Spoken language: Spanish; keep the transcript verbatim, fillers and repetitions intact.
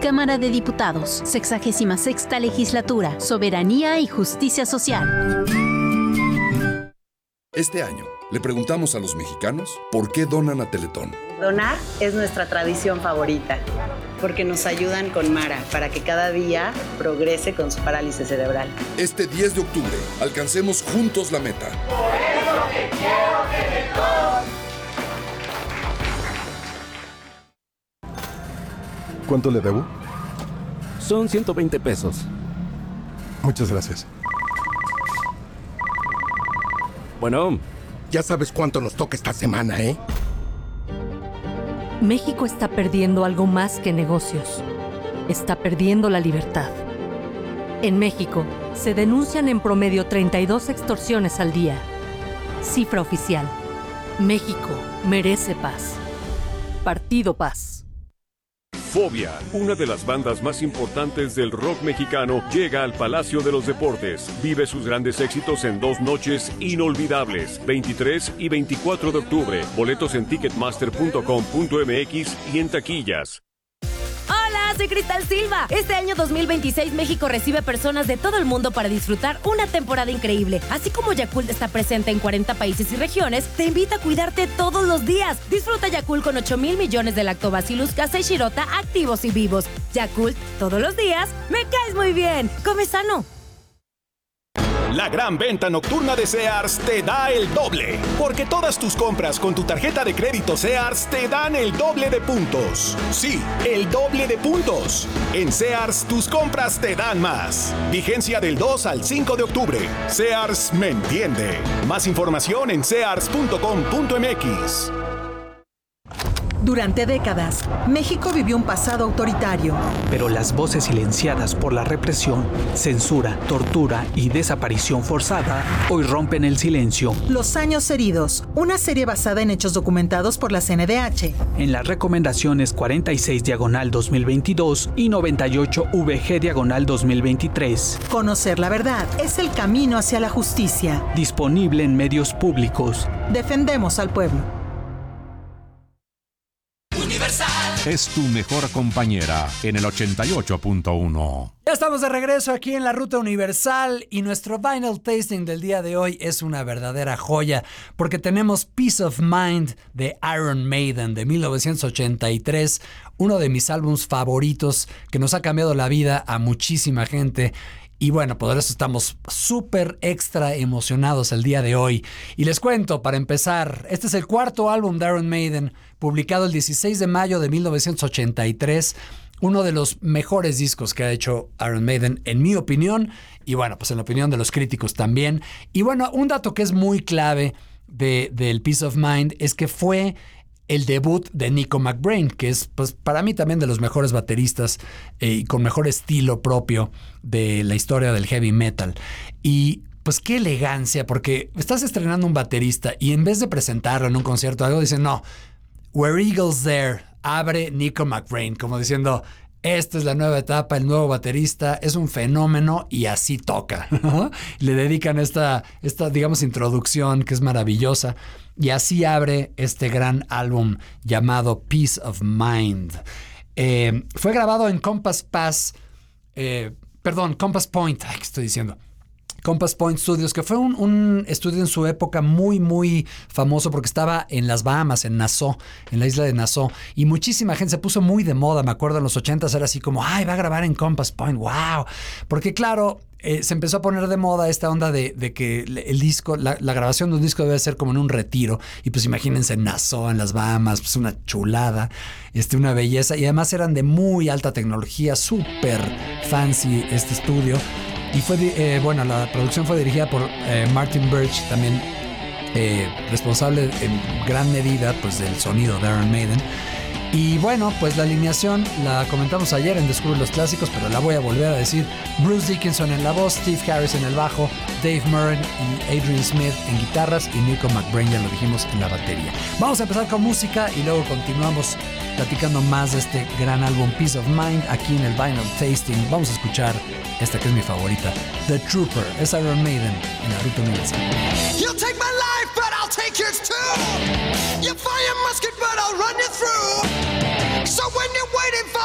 Cámara de Diputados, sexagésima sexta Legislatura, Soberanía y Justicia Social. Este año, le preguntamos a los mexicanos por qué donan a Teletón. Donar es nuestra tradición favorita, porque nos ayudan con Mara para que cada día progrese con su parálisis cerebral. Este diez de octubre, alcancemos juntos la meta. Por eso te quiero, Teletón. ¿Cuánto le debo? Son ciento veinte pesos. Muchas gracias. Bueno, ya sabes cuánto nos toca esta semana, ¿eh? México está perdiendo algo más que negocios. Está perdiendo la libertad. En México, se denuncian en promedio treinta y dos extorsiones al día. Cifra oficial. México merece paz. Partido Paz. Fobia, una de las bandas más importantes del rock mexicano, llega al Palacio de los Deportes. Vive sus grandes éxitos en dos noches inolvidables, veintitrés y veinticuatro de octubre. Boletos en ticketmaster punto com punto m x y en taquillas. Soy Cristal Silva. Este año dos mil veintiséis México recibe personas de todo el mundo para disfrutar una temporada increíble. Así como Yakult está presente en cuarenta países y regiones, te invita a cuidarte todos los días. Disfruta Yakult con ocho mil millones de lactobacillus casei shirota activos y vivos. Yakult, todos los días, me caes muy bien. Come sano. La gran venta nocturna de Sears te da el doble, porque todas tus compras con tu tarjeta de crédito Sears te dan el doble de puntos. Sí, el doble de puntos. En Sears, tus compras te dan más. Vigencia del dos al cinco de octubre. Sears me entiende. Más información en sears punto com punto m x. Durante décadas, México vivió un pasado autoritario. Pero las voces silenciadas por la represión, censura, tortura y desaparición forzada hoy rompen el silencio. Los años heridos, una serie basada en hechos documentados por la C N D H. En las recomendaciones cuarenta y seis diagonal dos mil veintidós y noventa y ocho V G diagonal dos mil veintitrés. Conocer la verdad es el camino hacia la justicia. Disponible en medios públicos. Defendemos al pueblo. Es tu mejor compañera en el ochenta y ocho punto uno. Ya estamos de regreso aquí en la Ruta Universal y nuestro Vinyl Tasting del día de hoy es una verdadera joya porque tenemos Peace of Mind de Iron Maiden de mil novecientos ochenta y tres, uno de mis álbumes favoritos que nos ha cambiado la vida a muchísima gente. Y bueno, por eso estamos súper extra emocionados el día de hoy. Y les cuento, para empezar, este es el cuarto álbum de Iron Maiden, publicado el dieciséis de mayo de mil novecientos ochenta y tres. Uno de los mejores discos que ha hecho Iron Maiden, en mi opinión. Y bueno, pues en la opinión de los críticos también. Y bueno, un dato que es muy clave de, del Peace of Mind es que fue el debut de Nico McBrain, que es pues para mí también de los mejores bateristas eh, y con mejor estilo propio de la historia del heavy metal. Y pues qué elegancia, porque estás estrenando un baterista y en vez de presentarlo en un concierto o algo, dicen, no, Where Eagles There, abre Nico McBrain, como diciendo, esta es la nueva etapa, el nuevo baterista, es un fenómeno y así toca, ¿no? Le dedican esta, esta, digamos, introducción que es maravillosa. Y así abre este gran álbum llamado Peace of Mind. Eh, fue grabado en Compass Pass, eh, perdón, Compass Point, ay, ¿qué estoy diciendo? Compass Point Studios, que fue un, un estudio en su época muy, muy famoso porque estaba en las Bahamas, en Nassau, en la isla de Nassau. Y muchísima gente se puso muy de moda, me acuerdo en los ochentas era así como, ay, va a grabar en Compass Point, wow. Porque claro, eh, se empezó a poner de moda esta onda de, de que el disco, la, la grabación de un disco debe ser como en un retiro. Y pues imagínense en Nassau, en las Bahamas, pues una chulada, este, una belleza. Y además eran de muy alta tecnología, súper fancy este estudio. Y fue, eh, bueno, la producción fue dirigida por eh, Martin Birch, también eh, responsable en gran medida pues del sonido de Iron Maiden. Y bueno, pues la alineación la comentamos ayer en Descubre los Clásicos, pero la voy a volver a decir. Bruce Dickinson en la voz, Steve Harris en el bajo, Dave Murren y Adrian Smith en guitarras y Nico McBrain, ya lo dijimos, en la batería. Vamos a empezar con música y luego continuamos platicando más de este gran álbum Peace of Mind aquí en el Vinyl Tasting. Vamos a escuchar esta que es mi favorita, The Trooper. Es Iron Maiden en la Ruta Universal. You'll take my life, but I'll take yours too. You fire musket, but I'll run you through. So when you're waiting for